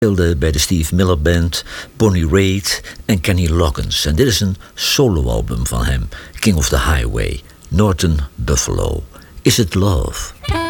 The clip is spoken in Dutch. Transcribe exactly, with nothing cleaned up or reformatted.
speelde bij de Steve Miller Band, Bonnie Raitt en Kenny Loggins. En dit is een soloalbum van hem, King of the Highway, Northern Buffalo. Is it love?